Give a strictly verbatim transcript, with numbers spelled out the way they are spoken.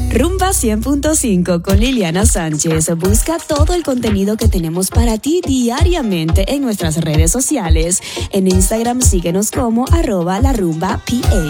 Rumba cien punto cinco con Liliana Sánchez. Busca todo el contenido que tenemos para ti diariamente en nuestras redes sociales. En Instagram síguenos como arroba la rumba P A.